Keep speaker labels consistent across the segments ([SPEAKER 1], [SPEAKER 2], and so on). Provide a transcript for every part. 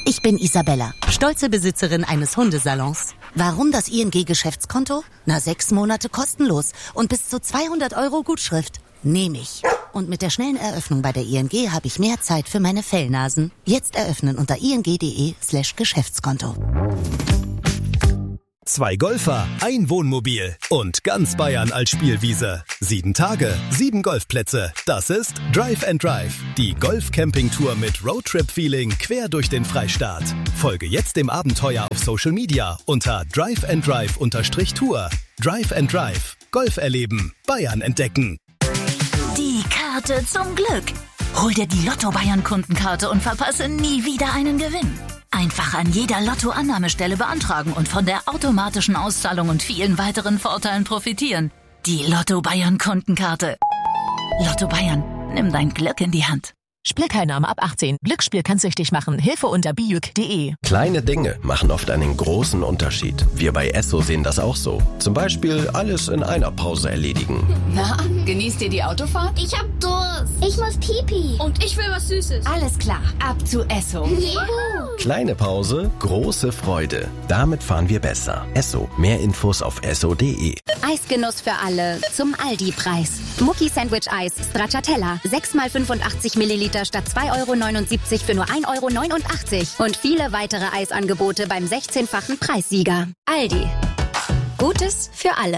[SPEAKER 1] Ich bin Isabella, stolze Besitzerin eines Hundesalons. Warum das ING-Geschäftskonto? 6 Monate kostenlos und bis zu 200 € Gutschrift. Nehme ich. Und mit der schnellen Eröffnung bei der ING habe ich mehr Zeit für meine Fellnasen. Jetzt eröffnen unter ing.de/Geschäftskonto.
[SPEAKER 2] 2 Golfer, ein Wohnmobil und ganz Bayern als Spielwiese. 7 Tage, 7 Golfplätze. Das ist Drive and Drive, die Golf-Camping-Tour mit Roadtrip-Feeling quer durch den Freistaat. Folge jetzt dem Abenteuer auf Social Media unter driveanddrive_Tour. Drive and Drive, Golf erleben, Bayern entdecken.
[SPEAKER 3] Die Karte zum Glück. Hol dir die Lotto-Bayern-Kundenkarte und verpasse nie wieder einen Gewinn. Einfach an jeder Lotto-Annahmestelle beantragen und von der automatischen Auszahlung und vielen weiteren Vorteilen profitieren. Die Lotto-Bayern-Kundenkarte. Lotto Bayern, nimm dein Glück in die Hand.
[SPEAKER 4] Spielteilnahme ab 18. Glücksspiel kann süchtig machen. Hilfe unter biuk.de.
[SPEAKER 5] Kleine Dinge machen oft einen großen Unterschied. Wir bei Esso sehen das auch so. Zum Beispiel alles in einer Pause erledigen.
[SPEAKER 6] Na, genießt ihr die Autofahrt?
[SPEAKER 7] Ich hab Durst. Ich muss Pipi.
[SPEAKER 6] Und ich will was Süßes.
[SPEAKER 7] Alles klar, ab zu Esso.
[SPEAKER 5] Kleine Pause, große Freude. Damit fahren wir besser. Esso. Mehr Infos auf esso.de.
[SPEAKER 8] Eisgenuss für alle zum Aldi-Preis. Mucki Sandwich Eis Stracciatella. 6 x 85 Milliliter statt 2,79 € für nur 1,89 € und viele weitere Eisangebote beim 16-fachen Preissieger. Aldi. Gutes für alle.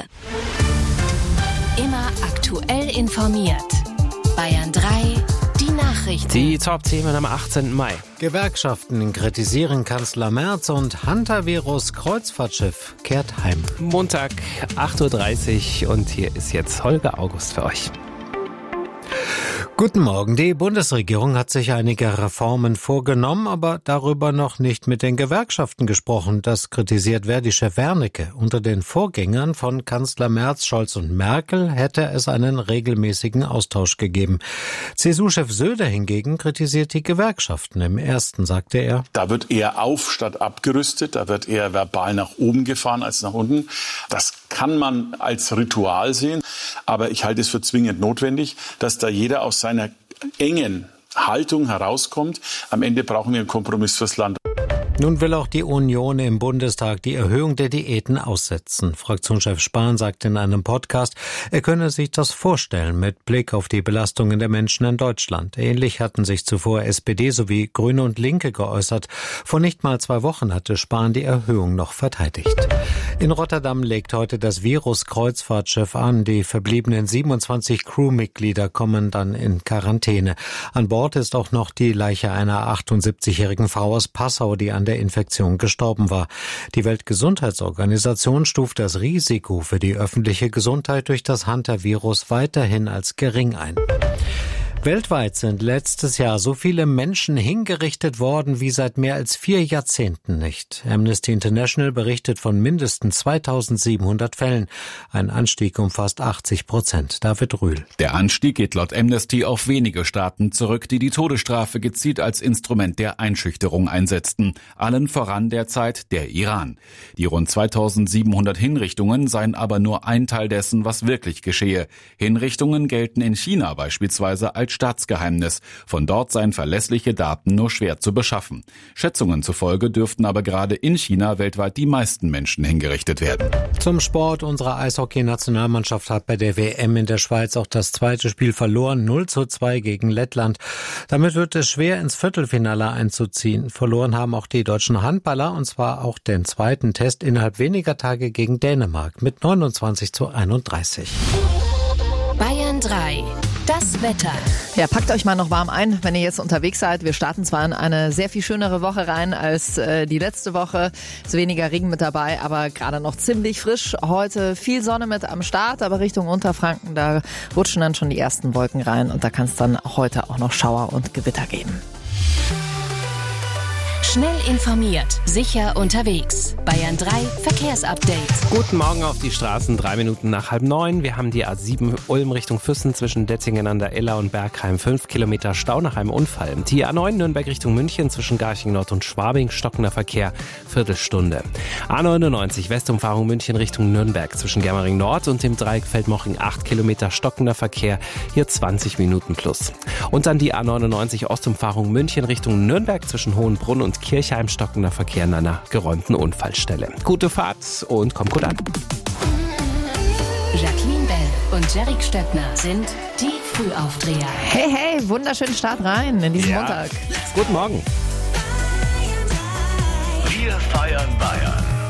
[SPEAKER 9] Immer aktuell informiert. Bayern 3, die Nachrichten.
[SPEAKER 10] Die Top-Themen am 18. Mai.
[SPEAKER 11] Gewerkschaften kritisieren Kanzler Merz und Hantavirus-Kreuzfahrtschiff kehrt heim.
[SPEAKER 10] Montag, 8:30 Uhr und hier ist jetzt Holger August für euch.
[SPEAKER 11] Guten Morgen. Die Bundesregierung hat sich einige Reformen vorgenommen, aber darüber noch nicht mit den Gewerkschaften gesprochen. Das kritisiert Verdi-Chef Wernicke. Unter den Vorgängern von Kanzler Merz, Scholz und Merkel hätte es einen regelmäßigen Austausch gegeben. CSU-Chef Söder hingegen kritisiert die Gewerkschaften. Im ersten sagte er:
[SPEAKER 12] Da wird eher auf statt abgerüstet, da wird eher verbal nach oben gefahren als nach unten. Das kann man als Ritual sehen, aber ich halte es für zwingend notwendig, dass da jeder aus seiner engen Haltung herauskommt. Am Ende brauchen wir einen Kompromiss fürs Land.
[SPEAKER 11] Nun will auch die Union im Bundestag die Erhöhung der Diäten aussetzen. Fraktionschef Spahn sagte in einem Podcast, er könne sich das vorstellen mit Blick auf die Belastungen der Menschen in Deutschland. Ähnlich hatten sich zuvor SPD sowie Grüne und Linke geäußert. Vor nicht mal 2 Wochen hatte Spahn die Erhöhung noch verteidigt. In Rotterdam legt heute das Virus-Kreuzfahrtschiff an. Die verbliebenen 27 Crewmitglieder kommen dann in Quarantäne. An Bord ist auch noch die Leiche einer 78-jährigen Frau aus Passau, die an der Infektion gestorben war. Die Weltgesundheitsorganisation stuft das Risiko für die öffentliche Gesundheit durch das Hantavirus weiterhin als gering ein. Weltweit sind letztes Jahr so viele Menschen hingerichtet worden wie seit mehr als 4 Jahrzehnten nicht. Amnesty International berichtet von mindestens 2700 Fällen. Ein Anstieg um fast 80%. David Rühl.
[SPEAKER 13] Der Anstieg geht laut Amnesty auf wenige Staaten zurück, die die Todesstrafe gezielt als Instrument der Einschüchterung einsetzten. Allen voran derzeit der Iran. Die rund 2700 Hinrichtungen seien aber nur ein Teil dessen, was wirklich geschehe. Hinrichtungen gelten in China beispielsweise als Staatsgeheimnis. Von dort seien verlässliche Daten nur schwer zu beschaffen. Schätzungen zufolge dürften aber gerade in China weltweit die meisten Menschen hingerichtet werden.
[SPEAKER 11] Zum Sport. Unsere Eishockey-Nationalmannschaft hat bei der WM in der Schweiz auch das zweite Spiel verloren, 0:2 gegen Lettland. Damit wird es schwer, ins Viertelfinale einzuziehen. Verloren haben auch die deutschen Handballer, und zwar auch den zweiten Test innerhalb weniger Tage gegen Dänemark mit 29:31.
[SPEAKER 9] Bayern 3. Das Wetter.
[SPEAKER 14] Ja, packt euch mal noch warm ein, wenn ihr jetzt unterwegs seid. Wir starten zwar in eine sehr viel schönere Woche rein als die letzte Woche. Ist weniger Regen mit dabei, aber gerade noch ziemlich frisch. Heute viel Sonne mit am Start, aber Richtung Unterfranken, da rutschen dann schon die ersten Wolken rein. Und da kann es dann heute auch noch Schauer und Gewitter geben.
[SPEAKER 9] Schnell informiert, sicher unterwegs. Bayern 3 Verkehrsupdate.
[SPEAKER 10] Guten Morgen auf die Straßen, 3 Minuten nach 8:30. Wir haben die A7 Ulm Richtung Füssen zwischen Detzingen an der Iller und Bergheim. 5 Kilometer Stau nach einem Unfall. Die A9 Nürnberg Richtung München zwischen Garching Nord und Schwabing. Stockender Verkehr, Viertelstunde. A99 Westumfahrung München Richtung Nürnberg zwischen Germering Nord und dem Dreieck Feldmoching. 8 Kilometer stockender Verkehr, hier 20 Minuten plus. Und dann die A99 Ostumfahrung München Richtung Nürnberg zwischen Hohenbrunn und Kirchheim stockender Verkehr an einer geräumten Unfallstelle. Gute Fahrt und kommt gut an.
[SPEAKER 9] Jacqueline Bell und Jerick Stöckner sind die Frühaufdreher.
[SPEAKER 14] Hey, hey, wunderschönen Start rein in diesen Montag.
[SPEAKER 10] Guten Morgen.
[SPEAKER 2] Wir feiern Bayern.